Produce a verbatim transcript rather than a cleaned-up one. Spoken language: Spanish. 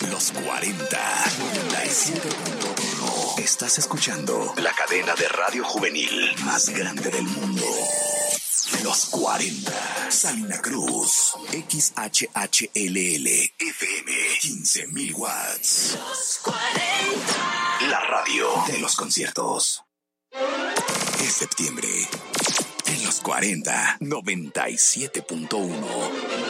Los cuarenta, noventa y siete punto uno. Estás escuchando la cadena de radio juvenil más grande del mundo. Los cuarenta, Salina Cruz, X H H L L, F M, quince mil watts. Los cuarenta. La radio de los conciertos. Es septiembre. En los cuarenta, noventa y siete punto uno.